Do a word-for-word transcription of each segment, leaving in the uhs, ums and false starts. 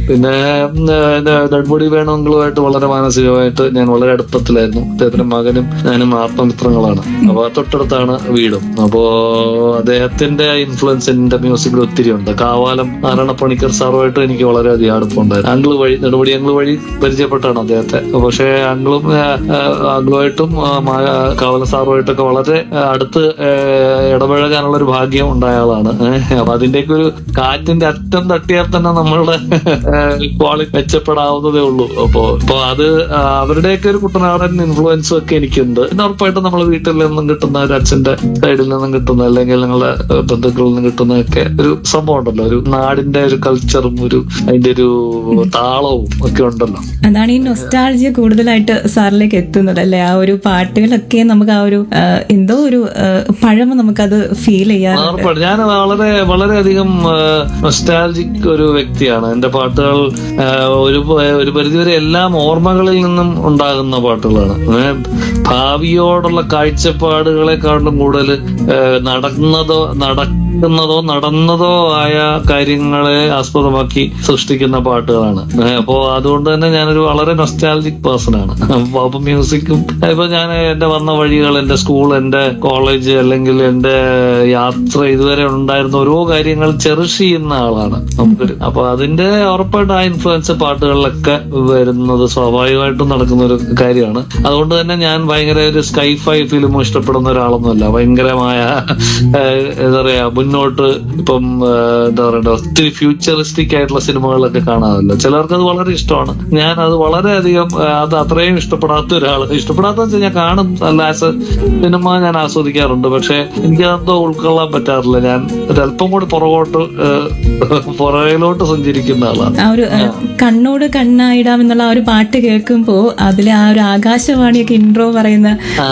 പിന്നെ നെടുമുടി വേണുകളുമായിട്ട് വളരെ മാനസികമായിട്ട് ഞാൻ വളരെ അടുപ്പത്തിലായിരുന്നു. അദ്ദേഹത്തിന്റെ മകനും ഞാനും ആത്മമിത്രങ്ങളാണ്. അപ്പൊ തൊട്ടടുത്താണ് വീടും. അപ്പോ അദ്ദേഹത്തിന്റെ ഇൻഫ്ലുവൻസ് എന്റെ മ്യൂസിക്കിൽ ഒത്തിരി ഉണ്ട്. കാവാലം നാരായണ പണിക്കർ സാറുമായിട്ട് എനിക്ക് വളരെയധികം അടുപ്പമുണ്ടായിരുന്നു. അങ്കിള് വഴി നെടുമുടി അങ്കിള് വഴി പരിചയപ്പെട്ടാണ് അദ്ദേഹത്തെ. പക്ഷെ അങ്കിളും അങ്കിളുമായിട്ടും കാവാലം സാറുമായിട്ടൊക്കെ വളരെ അടുത്ത് ഇടപഴകാനുള്ള ഒരു ഭാഗ്യം ഉണ്ടായ ആളാണ്. അപ്പൊ അതിന്റെയൊക്കെ ഒരു കാറ്റിന്റെ അറ്റം തട്ടിയാൽ തന്നെ നമ്മളുടെ ക്വാളിറ്റി മെച്ചപ്പെടാവുന്നതേ ഉള്ളൂ. അപ്പോ ഇപ്പൊ അത് അവരുടെയൊക്കെ ഒരു കുട്ടനാടൻ ഇൻഫ്ലുവൻസും ഒക്കെ എനിക്കുണ്ട്. പിന്നെ ഉറപ്പായിട്ടും നമ്മൾ വീട്ടിൽ നിന്നും കിട്ടുന്ന ഒരു അച്ഛന്റെ സൈഡിൽ നിന്നും കിട്ടുന്ന അല്ലെങ്കിൽ ഞങ്ങളുടെ ബന്ധുക്കളിൽ നിന്നും കിട്ടുന്നതൊക്കെ ഒരു സംഭവം ഉണ്ടല്ലോ, ഒരു നാടിന്റെ ഒരു കൾച്ചറും ഒരു അതിന്റെ ഒരു താളവും ഒക്കെ ഉണ്ടല്ലോ. അതാണ് ഈ നൊസ്റ്റാൾജിയ കൂടുതലായിട്ട് സാറിലേക്ക് എത്തുന്നത് അല്ലെ? ആ ഒരു പാട്ടുകളൊക്കെ നമുക്ക് ആ ഒരു എന്തോ ഒരു പഴമ നമുക്കത് ഫീൽ ചെയ്യാൻ. ഞാൻ വളരെ വളരെയധികം നൊസ്റ്റാൾജിക് ഒരു വ്യക്തിയാണ്. എന്റെ പാട്ടുകൾ ഒരു ഒരു പരിധിവരെ എല്ലാം ഓർമ്മകളിൽ നിന്നും ഉണ്ടാകുന്ന പാട്ടുകളാണ്. ഭാവിയോടുള്ള കാഴ്ചപ്പാടുകളെക്കാളും കൂടുതൽ നടന്നതോ നടക്കുന്നതോ നടന്നതോ ആയ കാര്യങ്ങളെ ആസ്പദമാക്കി സൃഷ്ടിക്കുന്ന പാട്ടുകളാണ്. അപ്പോ അതുകൊണ്ട് തന്നെ ഞാനൊരു വളരെ നൊസ്റ്റാൾജിക് പേഴ്സൺ ആണ്. അപ്പൊ മ്യൂസിക്കും ഇപ്പൊ ഞാൻ എന്റെ വന്ന വഴികൾ, എന്റെ സ്കൂൾ, എന്റെ കോളേജ് അല്ലെങ്കിൽ എന്റെ യാത്ര, ഇതുവരെ ഉണ്ടായിരുന്ന ഓരോ കാര്യങ്ങൾ ചെറിഷ് ചെയ്യുന്ന ആളാണ് നമുക്കൊരു. അപ്പൊ അതിന്റെ ഉറപ്പായിട്ട് ആ ഇൻഫ്ലുവൻസ് പാട്ടുകളിലൊക്കെ വരുന്നത് സ്വാഭാവികമായിട്ടും നടക്കുന്ന ഒരു കാര്യമാണ്. അതുകൊണ്ട് തന്നെ ഞാൻ ഭയങ്കര ഒരു സ്കൈഫൈ ഫിലിമും ഇഷ്ടപ്പെടുന്ന ഒരാളൊന്നുമല്ല. ഭയങ്കരമായ എന്താ പറയാ മുന്നോട്ട് ഇപ്പം എന്താ പറയണ്ട ഒത്തിരി ഫ്യൂച്ചറിസ്റ്റിക് ആയിട്ടുള്ള സിനിമകളൊക്കെ കാണാമല്ലോ. ചിലർക്ക് അത് വളരെ ഇഷ്ടമാണ്. ഞാൻ അത് വളരെയധികം അത് അത്രയും ഇഷ്ടപ്പെടാത്ത ഒരാള്. ഇഷ്ടപ്പെടാത്ത വെച്ചാൽ ഞാൻ കാണും, അല്ല ആസ് എ സിനിമ ഞാൻ ആസ്വദിക്കാറുണ്ട്. പക്ഷെ എനിക്കതെന്തോ ഉൾക്കൊള്ളാൻ പറ്റാറില്ല. ഞാൻ ഒരല്പം കൂടി പുറകോട്ട് പുറകിലോട്ട് സഞ്ചരിക്കുന്ന ആളാണ്. ആ ഒരു കണ്ണോട് കണ്ണായിടാം എന്നുള്ള ആ ഒരു പാട്ട് കേൾക്കുമ്പോ അതിലെ ആ ഒരു ആകാശവാണിയൊക്കെ ഇൻട്രോ പറയുന്ന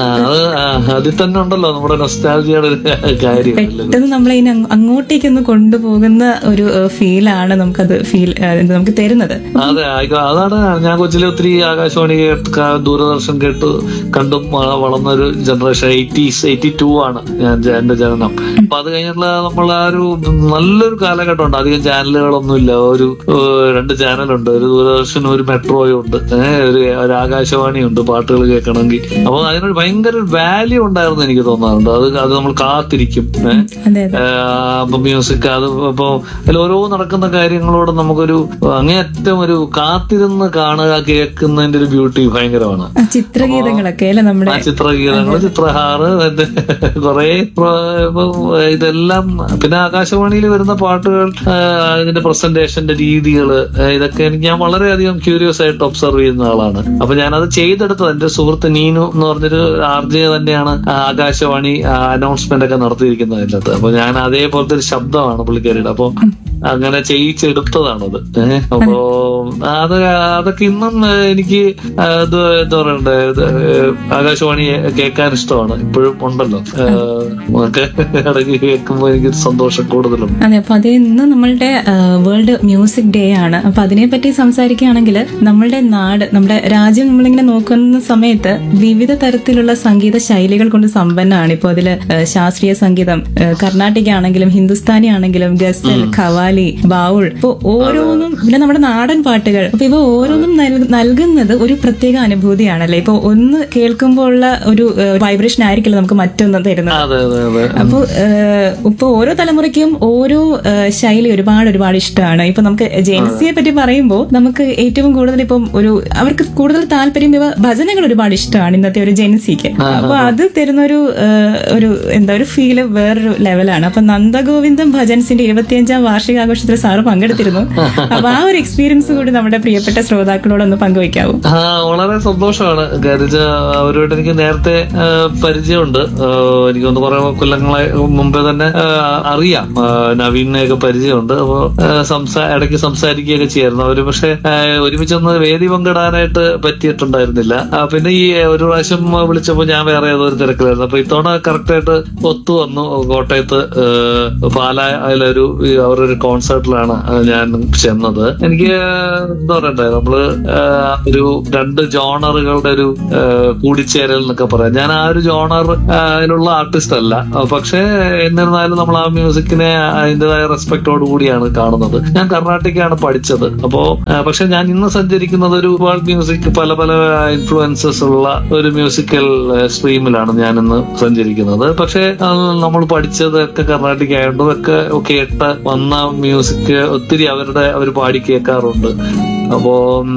അതിൽ തന്നെ ഉണ്ടല്ലോ നമ്മുടെ നൊസ്റ്റാൾജിയുടെ കാര്യം. പെട്ടെന്ന് നമ്മളെ ഇനി അങ്ങോട്ടേക്കൊന്ന് കൊണ്ടുപോകുന്ന ഒരു ഫീലാണ് നമുക്കത് ഫീൽ നമുക്ക് തരുന്നത്. അതെ, അതാണ് ഞാൻ കൊച്ചിലെ ഒത്തിരി ആകാശവാണി കേട്ട് ദൂരദർശൻ കേട്ട് കണ്ടും വളർന്നൊരു ജനറേഷൻ. എയ്റ്റീസ് എയ്റ്റി ടു ആണ് ഞാൻ എന്റെ ജനനം. അപ്പൊ അത് കഴിഞ്ഞിട്ടുള്ള നമ്മളെ ആ ഒരു നല്ലൊരു കാലഘട്ടം ഉണ്ട്. അധികം ചാനലുകളൊന്നും ഇല്ല. ഒരു രണ്ട് ചാനലുണ്ട്, ഒരു ദൂരദർശനും ഒരു മെട്രോയും ഉണ്ട്, ഒരു ആകാശവാണിയുണ്ട് പാട്ടുകൾ കേൾക്കണമെങ്കിൽ. അപ്പൊ അതിനൊരു ഭയങ്കര വാല്യൂ ഉണ്ടായിരുന്നു എനിക്ക് തോന്നാറുണ്ട്. അത് അത് നമ്മൾ കാത്തിരിക്കും. അപ്പൊ മ്യൂസിക് അത് ഇപ്പൊ അതിൽ ഓരോ നടക്കുന്ന കാര്യങ്ങളോട് നമുക്കൊരു അങ്ങേയറ്റം ഒരു കാത്തിരുന്ന് കാണുക, കേൾക്കുന്നതിന്റെ ഒരു ബ്യൂട്ടി ഭയങ്കരമാണ്. ചിത്രഗീതങ്ങളൊക്കെ നമ്മുടെ ചിത്രഗീതങ്ങൾ, ചിത്രഹാറ്, കുറെ ഇതെല്ലാം. പിന്നെ ആകാശവാണിയിൽ വരുന്ന പാട്ടുകൾ, ഇതിന്റെ പ്രസന്റേഷന്റെ രീതികള്, ഇതൊക്കെ എനിക്ക് ഞാൻ വളരെയധികം ക്യൂരിയസ് ആയിട്ട് ഒബ്സർവ് ചെയ്യുന്ന ആളാണ്. അപ്പൊ ഞാനത് ചെയ്തെടുത്തത് എന്റെ സുഹൃത്ത് നീനു എന്ന് പറഞ്ഞൊരു ആർ ജെ തന്നെയാണ് ആകാശവാണി അനൗൺസ്മെന്റ് ഒക്കെ നടത്തിയിരിക്കുന്നത് അതിനകത്ത്. അപ്പൊ ഞാൻ അതേപോലത്തെ ഒരു ശബ്ദമാണ് പുള്ളിക്കാരിയുടെ. അപ്പൊ അങ്ങനെ ചെയ്യിച്ചെടുത്തതാണത്. അപ്പോ അത് അതൊക്കെ ഇന്നും എനിക്ക് എന്താ പറയണ്ടേ, ആകാശവാണി കേൾക്കാൻ ഇഷ്ടമാണ്. ഇപ്പോഴും ഉണ്ടല്ലോ ഒക്കെ ഇടയ്ക്ക് കേൾക്കുമ്പോൾ എനിക്ക് സന്തോഷം കൂടുതലുണ്ട്. അതെ, അപ്പൊ അത് ഇന്ന് നമ്മളുടെ വേൾഡ് മ്യൂസിക് ഡേ ആണ്. അപ്പൊ അതിനെപ്പറ്റി സംസാരിക്കുകയാണെങ്കിൽ നമ്മളുടെ നാട്, നമ്മുടെ രാജ്യം നമ്മളിങ്ങനെ നോക്കുന്ന സമയത്ത് വിവിധ തരത്തിലുള്ള സംഗീത ശൈലികൾ കൊണ്ട് സമ്പന്നമാണ്. ഇപ്പൊ അതില് ശാസ്ത്രീയ സംഗീതം, കർണാട്ടിക് ആണെങ്കിലും ഹിന്ദുസ്ഥാനി ആണെങ്കിലും ഗസൽ, ഖവാലി, ബാവുൾ, ഇപ്പൊ ഓരോന്നും, പിന്നെ നമ്മുടെ നാടൻ പാട്ടുകൾ. അപ്പൊ ഇവ ഓരോന്നും നൽകുന്നത് ഒരു പ്രത്യേക അനുഭൂതിയാണല്ലേ. ഇപ്പൊ ഒന്ന് കേൾക്കുമ്പോൾ ഉള്ള ഒരു വൈബ്രേഷൻ ആയിരിക്കില്ല നമുക്ക് മറ്റൊന്ന് തരുന്നത്. അപ്പൊ ഇപ്പൊ ഓരോ തലമുറയ്ക്കും ഓരോ ശൈലി ഒരുപാട് ഒരുപാട് ഇഷ്ടമാണ്. ഇപ്പൊ നമുക്ക് ജെൻസിയെ പറ്റി പറയുമ്പോൾ നമുക്ക് ഏറ്റവും കൂടുതൽ ഇപ്പം ഒരു അവർക്ക് കൂടുതൽ താല്പര്യം ഇവ ഭജനകൾ ഒരുപാട് ഇഷ്ടമാണ് ഇന്നത്തെ ഒരു ജെൻസിക്ക്. അപ്പൊ അത് തരുന്ന ഒരു ഒരു എന്താ ഒരു ഫീല് വേറൊരു ലെവലാണ്. അപ്പൊ നന്ദഗോവിന്ദം ഭജൻസിന്റെ ഇരുപത്തിയഞ്ചാം വാർഷികാഘോഷത്തിൽ സാറ് പങ്കെടുത്തിരുന്നു. അപ്പൊ ആ ഒരു എക്സ്പീരിയൻസ് കൂടി നമ്മുടെ പ്രിയപ്പെട്ട ശ്രോതാക്കളോടൊന്ന് പങ്കുവയ്ക്കാവും. വളരെ സന്തോഷമാണ്. അവരോട് എനിക്ക് നേരത്തെ പരിചയമുണ്ട്. എനിക്കൊന്ന് പറയാൻ കൊല്ലങ്ങളെ മുമ്പേ തന്നെ അറിയാം. നവീനെയൊക്കെ പരിചയമുണ്ട്. അപ്പൊ സംസാ ഇടയ്ക്ക് സംസാരിക്കുകയൊക്കെ ചെയ്യായിരുന്നു അവര്. പക്ഷെ ഒരുമിച്ചൊന്ന് വേദി പങ്കിടാനായിട്ട് പറ്റിയിട്ടുണ്ടായിരുന്നില്ല. പിന്നെ ഈ ഒരു പ്രാവശ്യം വിളിച്ചപ്പോ ഞാൻ വേറെ ഏതോ ഒരു തിരക്കിലായിരുന്നു. അപ്പൊ ഇത്തവണ കറക്റ്റായിട്ട് ഒത്തു വന്നു. കോട്ടയത്ത് പാലായിലൊരു അവരൊരു കോൺസേർട്ടിലാണ് ഞാൻ ചെന്നത്. എനിക്ക് എന്താ പറയണ്ടേ, നമ്മള് ഒരു രണ്ട് ജോണറുകളുടെ ഒരു കൂടിച്ചേരൽ എന്നൊക്കെ പറയാം. ഞാൻ ആ ഒരു ജോണർ അതിലുള്ള ആർട്ടിസ്റ്റ് അല്ല, പക്ഷെ എന്നിരുന്നാലും നമ്മൾ ആ മ്യൂസിക്കിനെ അതിൻ്റെതായ റെസ്പെക്ടോട് കൂടിയാണ് കാണുന്നത്. ഞാൻ കർണാട്ടിക്കാണ് പഠിച്ചത്. അപ്പോ പക്ഷെ ഞാൻ ഇന്ന് സഞ്ചരിക്കുന്നത് ഒരു വേൾഡ് മ്യൂസിക്, പല പല ഇൻഫ്ലുവൻസസ് ഉള്ള ഒരു മ്യൂസിക്കൽ സ്ട്രീമിലാണ് ഞാൻ ഇന്ന് സഞ്ചരിക്കുന്നത്. പക്ഷെ നമ്മൾ പഠിച്ചതൊക്കെ കർണാട്ടിക് ആയതുകൊണ്ട് ഒക്കെ കേട്ട് വന്ന മ്യൂസിക് ഒത്തിരി അവരുടെ അവർ പാടി കേൾക്കാറുണ്ട്. അപ്പോ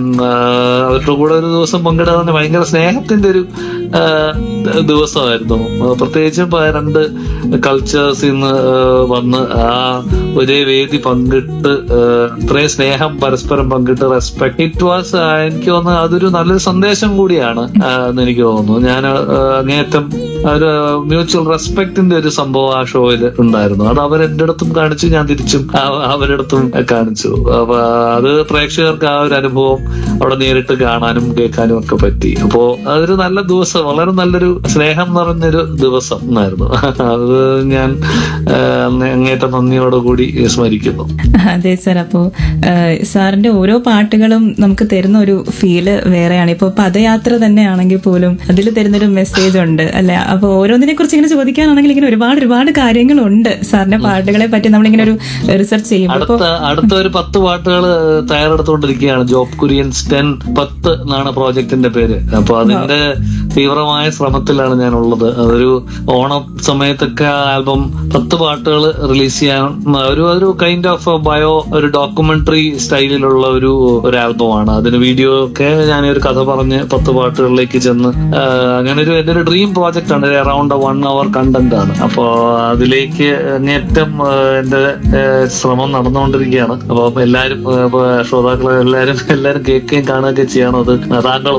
അവരുടെ കൂടെ ഒരു ദിവസം പങ്കിടാൻ തന്നെ ഭയങ്കര സ്നേഹത്തിന്റെ ഒരു ദിവസമായിരുന്നു. പ്രത്യേകിച്ചും രണ്ട് കൾച്ചേഴ്സിൽ നിന്ന് വന്ന് ആ ഒരേ വേദി പങ്കിട്ട് ഇത്രയും സ്നേഹം പരസ്പരം പങ്കിട്ട് റെസ്പെക്ട്, ഇറ്റ് വാസ് എനിക്ക് തോന്നുന്നു അതൊരു നല്ലൊരു സന്ദേശം കൂടിയാണ് എന്ന് എനിക്ക് തോന്നുന്നു. ഞാൻ അങ്ങേയറ്റം ഒരു മ്യൂച്വൽ റെസ്പെക്ടിന്റെ ഒരു സംഭവം ആ ഷോയിൽ ഉണ്ടായിരുന്നു. അത് അവരെന്റെ അടുത്തും കാണിച്ചു, ഞാൻ തിരിച്ചും അവരുടെ അടുത്തും കാണിച്ചു. അപ്പൊ അത് പ്രേക്ഷകർക്ക് ആ ഒരു അനുഭവം അവിടെ നേരിട്ട് കാണാനും കേൾക്കാനും ഒക്കെ പറ്റി. അപ്പോ അതൊരു നല്ല ദിവസം, വളരെ നല്ലൊരു സ്നേഹം നിറഞ്ഞൊരു ദിവസം എന്നായിരുന്നു. അത് ഞാൻ അങ്ങേറ്റം നന്ദിയോടുകൂടി സ്മരിക്കുന്നു. അതെ സാർ, അപ്പോ സാറിന്റെ ഓരോ പാട്ടുകളും നമുക്ക് തരുന്ന ഒരു ഫീല് വേറെയാണ്. ഇപ്പൊ പദയാത്ര തന്നെ ആണെങ്കിൽ പോലും അതിൽ തരുന്നൊരു മെസ്സേജ് ഉണ്ട് അല്ലെ. അപ്പൊ ഓരോന്നിനെ കുറിച്ച് ഇങ്ങനെ ചോദിക്കാനാണെങ്കിൽ ഇങ്ങനെ ഒരുപാട് ഒരുപാട് കാര്യങ്ങളുണ്ട് സാറിന്റെ പാട്ടുകളെ പറ്റി നമ്മളിങ്ങനെ ഒരു റിസർച്ച് ചെയ്യുമ്പോൾ. അടുത്ത ഒരു പത്ത് പാട്ടുകൾ തയ്യാറെടുത്തുകൊണ്ടിരിക്കുകയാണ്. ജോബ് കുര്യൻസ് ടെൻ പത്ത് എന്നാണ് പ്രോജക്ടിന്റെ പേര്. അപ്പൊ അതിന്റെ തീവ്രമായ ശ്രമത്തിലാണ് ഞാൻ ഉള്ളത്. അതൊരു ഓണം സമയത്തൊക്കെ ആൽബം പത്ത് പാട്ടുകൾ റിലീസ് ചെയ്യാൻ ഒരു ഒരു കൈൻഡ് ഓഫ് ബയോ, ഒരു ഡോക്യുമെന്ററി സ്റ്റൈലിലുള്ള ഒരു ഒരു ആൽബമാണ്. അതിന് വീഡിയോ ഒക്കെ ഞാൻ ഒരു കഥ പറഞ്ഞ് പത്ത് പാട്ടുകളിലേക്ക് ചെന്ന് അങ്ങനെ ഒരു എന്റെ ഒരു ഡ്രീം പ്രോജക്റ്റ് ആണ്. അറൌണ്ട് വൺ അവർ കണ്ടന്റ് ആണ്. അപ്പോ അതിലേക്ക് അങ്ങേറ്റം എന്റെ ശ്രമം നടന്നുകൊണ്ടിരിക്കുകയാണ്. അപ്പൊ എല്ലാരും ശ്രോതാക്കളെ എല്ലാരും എല്ലാരും കേൾക്കുകയും കാണുകയൊക്കെ ചെയ്യണം. അത് താങ്കളും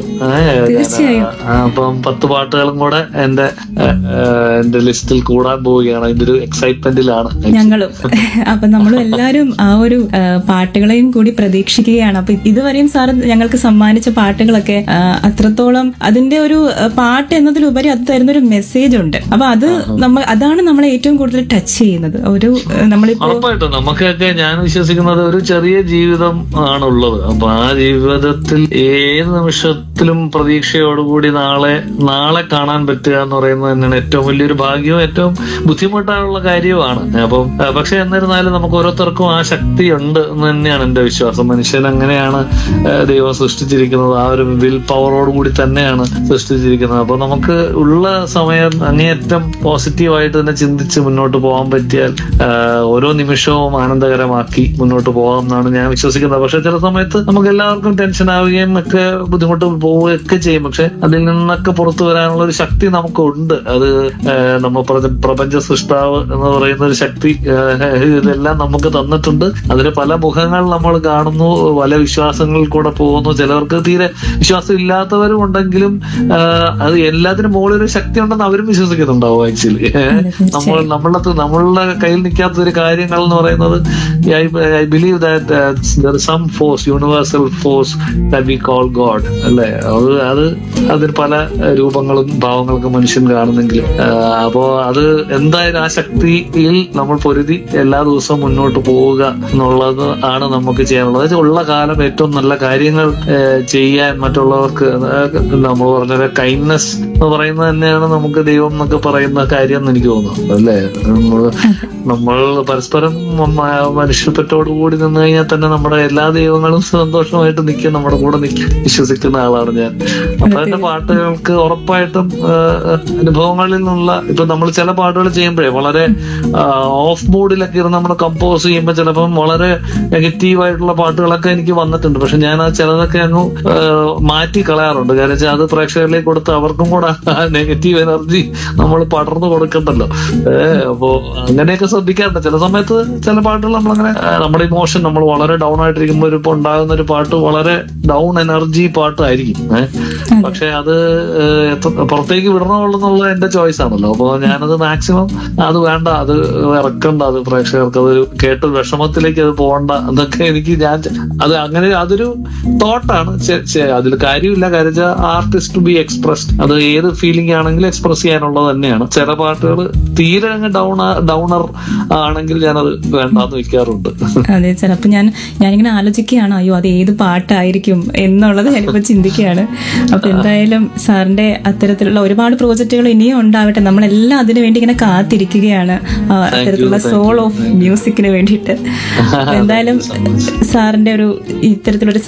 അപ്പം പത്ത് പാട്ടുകളും കൂടെ എന്റെ എന്റെ ലിസ്റ്റിൽ കൂടാൻ പോവുകയാണ്. അതിന്റെ ഒരു എക്സൈറ്റ്മെന്റിലാണ് ഞങ്ങളും. അപ്പൊ നമ്മളും എല്ലാരും ആ ഒരു പാട്ടുകളെയും കൂടി പ്രതീക്ഷിക്കുകയാണ്. അപ്പൊ ഇതുവരെയും സാർ ഞങ്ങൾക്ക് സമ്മാനിച്ച പാട്ടുകളൊക്കെ അത്രത്തോളം അതിന്റെ ഒരു പാട്ട് എന്നതിലുപരി അത് തരുന്നൊരു മെസ്സേജ് ഉണ്ട്. അപ്പൊ അത് നമ്മൾ അതാണ് നമ്മളെ ഏറ്റവും കൂടുതൽ ടച്ച് ചെയ്യുന്നത്. ഒരു നമ്മളിപ്പോ ഉറപ്പായിട്ടും നമുക്കൊക്കെ ഞാൻ വിശ്വസിക്കുന്നത് ഒരു ചെറിയ ജീവിതം ആണുള്ളത്. അപ്പൊ ആ ജീവിതത്തിൽ ഏത് നിമിഷത്തിലും പ്രതീക്ഷയോടുകൂടി നാളെ നാളെ കാണാൻ പറ്റുക എന്ന് പറയുന്നത് തന്നെയാണ് ഏറ്റവും വലിയൊരു ഭാഗ്യവും ഏറ്റവും ബുദ്ധിമുട്ടായുള്ള കാര്യവുമാണ്. അപ്പം പക്ഷെ എന്നിരുന്നാലും നമുക്ക് ഓരോരുത്തർക്കും ആ ശക്തി ഉണ്ട് എന്ന് തന്നെയാണ് എന്റെ വിശ്വാസം. മനുഷ്യൻ അങ്ങനെയാണ് ദൈവം സൃഷ്ടിച്ചിരിക്കുന്നത്. ആ ഒരു വിൽ പവറോടുകൂടി തന്നെയാണ് സൃഷ്ടിച്ചിരിക്കുന്നത്. അപ്പൊ നമുക്ക് ഉള്ള സമയം അങ്ങേയറ്റം പോസിറ്റീവായിട്ട് തന്നെ ചിന്തിച്ച് മുന്നോട്ട് പോകാൻ പറ്റിയാൽ ഓരോ നിമിഷവും ആനന്ദകരമാക്കി മുന്നോട്ട് പോകാം എന്നാണ് ഞാൻ വിശ്വസിക്കുന്നത്. പക്ഷെ ചില സമയത്ത് നമുക്ക് എല്ലാവർക്കും ടെൻഷൻ ആവുകയും ഒക്കെ ബുദ്ധിമുട്ട് പോവുകയൊക്കെ ചെയ്യും. പക്ഷെ അതിൽ നിന്നൊക്കെ പുറത്തു വരാനുള്ള ഒരു ശക്തി നമുക്കുണ്ട്. അത് നമ്മൾ പ്രപഞ്ച സൃഷ്ടാവ് എന്ന് പറയുന്ന ഒരു ശക്തി ഇതെല്ലാം നമുക്ക് തന്നിട്ടുണ്ട്. അതിന് പല മുഖങ്ങൾ നമ്മൾ കാണുന്നു, പല വിശ്വാസങ്ങളിൽ കൂടെ പോകുന്നു. ചിലവർക്ക് തീരെ വിശ്വാസം ഇല്ലാത്തവരും ഉണ്ടെങ്കിലും അത് എല്ലാത്തിനും മുകളിൽ ഒരു ശക്തി ഉണ്ടെന്ന് അവരും വിശ്വസിക്കുന്നുണ്ടാവും. ആക്ച്വലി നമ്മൾ നമ്മളുടെ നമ്മളുടെ കയ്യിൽ നിൽക്കാത്ത ഒരു കാര്യങ്ങൾ എന്ന് പറയുന്നത് I believe that there is some force, universal force that we call God അല്ലെ. അത് അത് അതിന് പല രൂപങ്ങളും ഭാവങ്ങളൊക്കെ മനുഷ്യൻ കാണുന്നെങ്കിലും അപ്പോ അത് എന്തായാലും ആ ശക്തിയിൽ നമ്മൾ പൊരുതി എല്ലാ ദിവസവും മുന്നോട്ട് പോവുക എന്നുള്ളത് ആണ് നമുക്ക് ചെയ്യാനുള്ളത്. ഉള്ള കാലം ഏറ്റവും നല്ല കാര്യങ്ങൾ ചെയ്യാൻ, മറ്റുള്ളവർക്ക് നമ്മൾ പറഞ്ഞ കൈൻഡ്നെസ് എന്ന് പറയുന്നത് തന്നെയാണ് നമുക്ക് ദൈവം എന്നൊക്കെ പറയുന്ന കാര്യം എന്ന് എനിക്ക് തോന്നുന്നു അല്ലേ. നമ്മൾ പരസ്പരം മനുഷ്യപ്പറ്റോടുകൂടി നിന്ന് കഴിഞ്ഞാൽ തന്നെ നമ്മുടെ എല്ലാ ദൈവങ്ങളും സന്തോഷമായിട്ട് നിൽക്കും, നമ്മുടെ കൂടെ നിൽക്കും വിശ്വസിക്കുന്ന ആളാണ് ഞാൻ. അപ്പൊ എന്റെ പാട്ടുകൾക്ക് ഉറപ്പായിട്ടും അനുഭവങ്ങളിൽ നിന്നുള്ള ഇപ്പൊ നമ്മൾ ചില പാട്ടുകൾ ചെയ്യുമ്പോഴേ വളരെ ഓഫ് മൂഡിലൊക്കെ ഇരുന്ന് നമ്മൾ കമ്പോസ് ചെയ്യുമ്പോൾ ചിലപ്പം വളരെ നെഗറ്റീവായിട്ടുള്ള പാട്ടുകളൊക്കെ എനിക്ക് വന്നിട്ടുണ്ട്. പക്ഷെ ഞാൻ ആ ചിലതൊക്കെ അങ്ങ് മാറ്റി കളയാറുണ്ട്. കാരണം വെച്ചാൽ അത് പ്രേക്ഷകരിലേക്ക് കൊടുത്ത് അവർക്കും കൂടെ നെഗറ്റീവ് എനർജി നമ്മൾ പടർന്നു കൊടുക്കണ്ടല്ലോ. ഏഹ് അപ്പോ അങ്ങനെയൊക്കെ ശ്രദ്ധിക്കാറുണ്ട്. ചില സമയത്ത് ചില പാട്ടുകൾ നമ്മളങ്ങനെ നമ്മുടെ ഇമോഷൻ നമ്മൾ വളരെ ഡൗൺ ആയിട്ടിരിക്കുമ്പോൾ ഇപ്പൊ ഉണ്ടാകുന്ന ഒരു പാട്ട് വളരെ ഡൗൺ എനർജി പാട്ടായിരിക്കും. ഏഹ് പക്ഷെ അത് പുറത്തേക്ക് വിടണമുള്ള എന്റെ ചോയ്സ് ആണല്ലോ. അപ്പൊ ഞാനത് മാക്സിമം അത് വേണ്ട, അത് ഇറക്കണ്ട, അത് പ്രേക്ഷകർക്ക് അത് കേട്ട് വിഷമത്തിലേക്ക് അത് പോകണ്ട എന്നൊക്കെ എനിക്ക് ഞാൻ അത് അങ്ങനെ അതൊരു തോട്ടാണ്. അതിൽ കാര്യമില്ല. കാര്യം ആർട്ടിസ്റ്റ് ടു ബി എക്സ്പ്രസ്ഡ്. അത് ഏത് ഫീലിംഗ് ആണെങ്കിലും എക്സ്പ്രസ് ചെയ്യാനുള്ളത് തന്നെയാണ്. ചില പാട്ടുകൾ തീരെ അങ്ങ് ഡൗൺ ഡൗണർ ആണെങ്കിൽ ഞാനത് വേണ്ടാന്ന് വെക്കാറുണ്ട്. അതെ സാർ. അപ്പൊ ഞാൻ ഞാനിങ്ങനെ ആലോചിക്കുകയാണ്, അയ്യോ അത് ഏത് പാട്ടായിരിക്കും എന്നുള്ളത് ഞാനിപ്പോ ചിന്തിക്കുകയാണ്. അപ്പൊ എന്തായാലും സാറിന്റെ അത്തരത്തിലുള്ള ഒരുപാട് പ്രോജക്റ്റുകൾ ഇനിയും ഉണ്ടാവട്ടെ. നമ്മളെല്ലാം അതിനു വേണ്ടി ഇങ്ങനെ കാത്തിരിക്കുകയാണ്, ആ, അത്തരത്തിലുള്ള സോൾ ഓഫ് മ്യൂസിക്കിന് വേണ്ടിയിട്ട്. അപ്പൊ എന്തായാലും സാറിന്റെ ഒരു ഇത്തരത്തിലൊരു